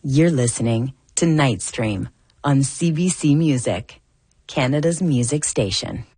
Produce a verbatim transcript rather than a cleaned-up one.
You're listening to Nightstream on C B C Music, Canada's music station.